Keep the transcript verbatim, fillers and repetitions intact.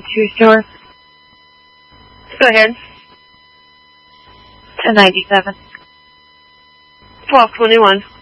Shoe store. Go ahead. ten ninety-seven. twelve twenty-one.